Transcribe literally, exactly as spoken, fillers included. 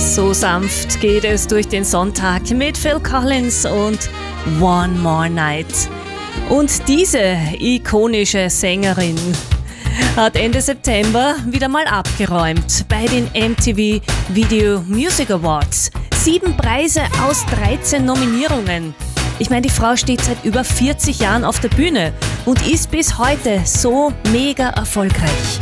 So sanft geht es durch den Sonntag mit Phil Collins und One More Night. Und diese ikonische Sängerin hat Ende September wieder mal abgeräumt bei den M T V Video Music Awards. Sieben Preise aus dreizehn Nominierungen. Ich meine, die Frau steht seit über vierzig Jahren auf der Bühne und ist bis heute so mega erfolgreich.